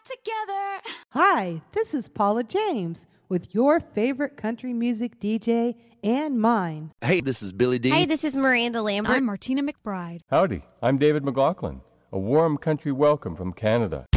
together. Hi, this is Paula James with your favorite country music DJ and mine. Hey, this is Billy Dean. Hi, this is Miranda Lambert. I'm Martina McBride. Howdy, I'm David McLaughlin. A warm country welcome from Canada.